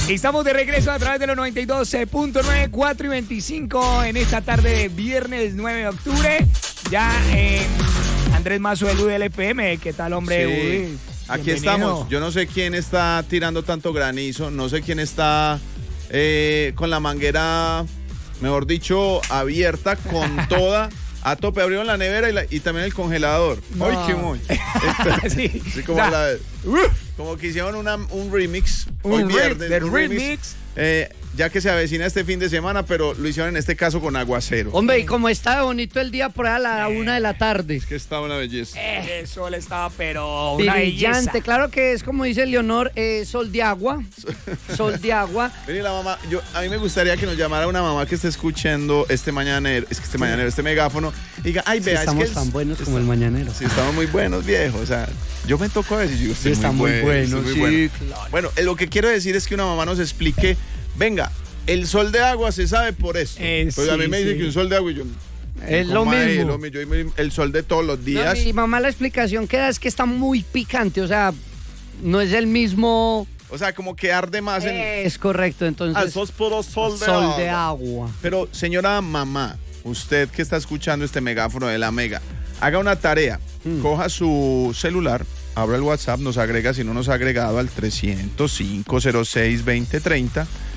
Estamos de regreso a través de los 92.9, 4 y 25 en esta tarde de viernes 9 de octubre. Ya en Andrés Mazo del UDLPM. ¿Qué tal, hombre? Sí. Uy, aquí estamos. Yo no sé quién está tirando tanto granizo, no sé quién está con la manguera, mejor dicho, abierta con toda. A tope, abrieron la nevera y también el congelador. No. ¡Ay, qué muy! Sí. Sí, como que hicieron un remix. Hoy viernes. Un remix. Ya que se avecina este fin de semana, pero lo hicieron en este caso con aguacero. Hombre, y como está bonito el día por ahí a la 1 de la tarde. Es que estaba una belleza. El sol estaba, pero una Brillante, belleza. claro que es como dice Leonor, sol de agua. Sol de agua. Mire, la mamá, a mí me gustaría que nos llamara una mamá que esté escuchando este mañanero, este megáfono, y diga, ay, vea, estamos tan buenos como el mañanero. Sí, estamos muy buenos, viejo. O sea, yo me tocó a decir, yo estoy está muy bueno, estoy sí, bueno. claro. Bueno, lo que quiero decir es que una mamá nos explique, venga, el sol de agua se sabe por esto. Pues a mí me dicen que un sol de agua y yo... Es lo mismo. El sol de todos los días. No, mi mamá la explicación que da es que está muy picante, o sea, no es el mismo... O sea, como que arde más en... Es correcto, entonces... Eso es puro sol de agua. Pero, señora mamá, usted que está escuchando este megáfono de la Mega, haga una tarea. Coja su celular, abra el WhatsApp, nos agrega, si no nos ha agregado, al 305-06-2030